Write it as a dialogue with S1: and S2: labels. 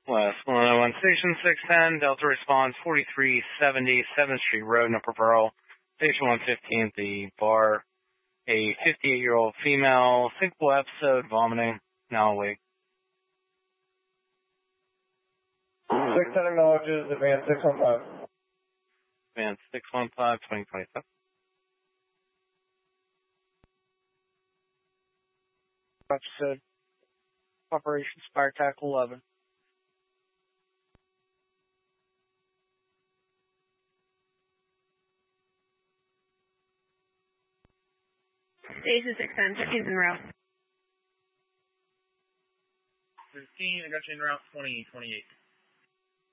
S1: West 101 Station 610, Delta response 4370 7th Street Road, Upper Pearl, Station 115, the bar. A 58-year-old female, simple episode, vomiting, now awake.
S2: 610 acknowledges advance 615.
S1: Advance 615, 2025.
S3: Episode. Operation Spire Tackle 11.
S4: Station 610, 13's en route.
S5: 13, I got you en route 2028.